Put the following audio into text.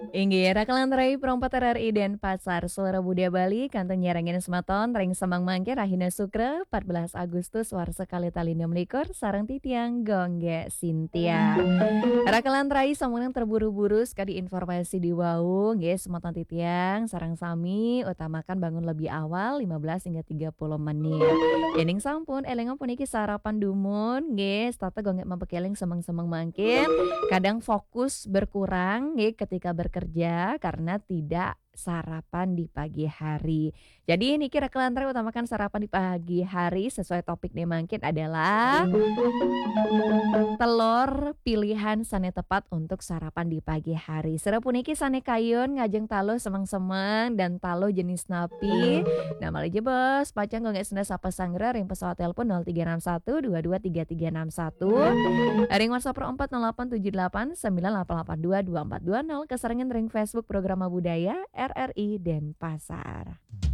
Inggih rakalantarai perompat RRI Denpasar, Selera Budaya Bali, Kantong Nyerangin Sematon, Ring Semang Mangke, Rahina Sukre, 14 Agustus, Warsa Kalitalinium Likur, Sarang Titiang, Gongge, Sintia. Rakalantarai samunang terburu-buru sekali informasi di wau, nggih Sematon Titiang, Sarang Sami, utamakan bangun lebih awal 15 hingga 30 menit. Yening sampun, elengan puniki sarapan dumun, nggih, stata gongge mempekeling semang-semang mangkin, kadang fokus berkurang nggih ketika bekerja karena tidak sarapan di pagi hari. Jadi niki rekelantre utamakan sarapan di pagi hari sesuai topik nih mangkin adalah telur pilihan sane tepat untuk sarapan di pagi hari. Serepuniki sane kayun ngajeng talo semang-semang dan talo jenis napi. Nah mali jebes pacang gonge senda sapa sangra ring pesawat telepon 0361 223361. Ring WhatsApp 040878 9882 2420 kesarengan ring Facebook Programa Budaya RRI Denpasar.